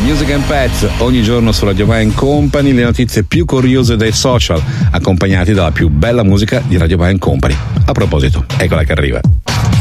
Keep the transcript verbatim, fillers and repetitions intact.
Music and Pets, ogni giorno su Radio Vai Company, le notizie più curiose dai social, accompagnati dalla più bella musica di Radio Vai Company. A proposito, eccola che arriva.